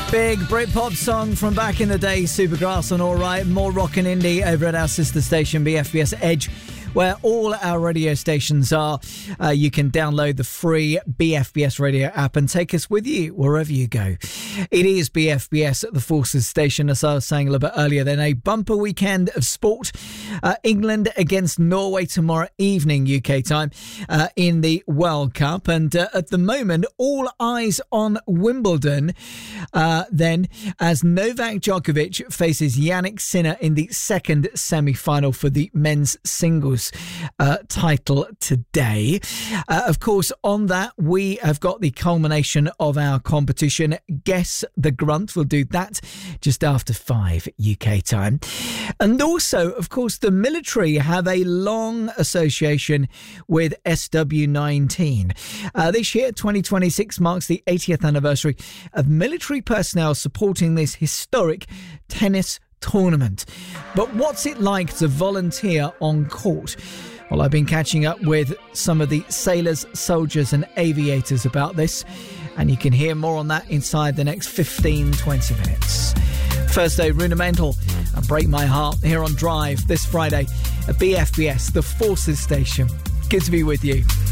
Big Britpop song from back in the day, Supergrass on All Right. More rock and indie over at our sister station, BFBS Edge, where all our radio stations are. You can download the free BFBS radio app and take us with you wherever you go. It is BFBS at the Forces station, as I was saying a little bit earlier. Then a bumper weekend of sport. England against Norway tomorrow evening UK time in the World Cup. And at the moment, all eyes on Wimbledon then, as Novak Djokovic faces Jannik Sinner in the second semi-final for the men's singles title today. Of course, on that, we have got the culmination of our competition. Guess the Grunt. We'll do that just after 5 UK time. And also, of course, the military have a long association with SW19. This year, 2026, marks the 80th anniversary of military personnel supporting this historic tennis tournament. But what's it like to volunteer on court? Well, I've been catching up with some of the sailors, soldiers and aviators about this, and you can hear more on that inside the next 15-20 minutes. First day, Rudimental and Break My Heart here on Drive this Friday at BFBS, the Forces station. Good to be with you.